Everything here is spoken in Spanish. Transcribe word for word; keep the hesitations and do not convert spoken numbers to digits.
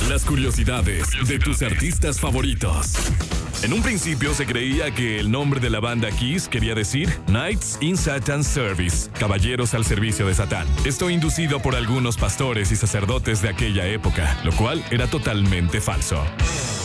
Las curiosidades de tus artistas favoritos. En un principio se creía que el nombre de la banda Kiss quería decir Knights in Satan's Service, caballeros al servicio de Satán. Esto inducido por algunos pastores y sacerdotes de aquella época, lo cual era totalmente falso.